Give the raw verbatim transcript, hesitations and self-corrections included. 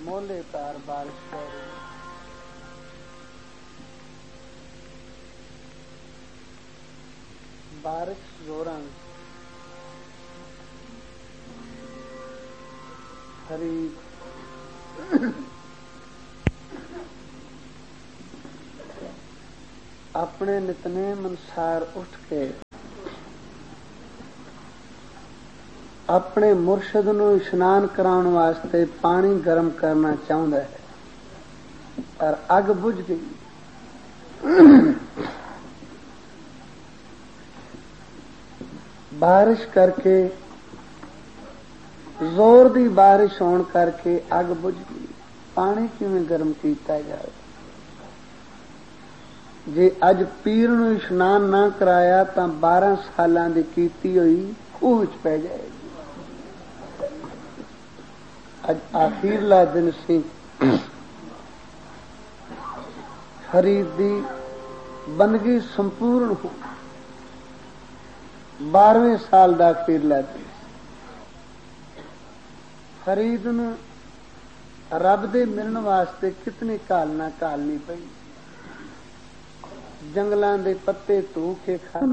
मोले तार बारिश कर रही। बारिश जोरां हरी अपने नितनेम अनुसार उठ के अपने मुर्शद नूं इशनान कराउण वास्ते पानी गर्म करना चाहुंदा है पर अग बुझ गई। बारिश करके जोर दी बारिश होण करके अग बुझ गई। पानी किवें गर्म कीता जाए? जे अज पीर नूं इशनान ना कराया तां बारह सालां दी कीती होई खूह विच पै जाएगी। अज आखिरला दिन सी। फरीद दी बंदगी संपूर्ण हो। बारहवें साल दा आखिरला दिन। फरीद नूं रब दे मिलण वास्ते कितनी घालना घालनी पई। जंगलां दे पत्ते धू के खा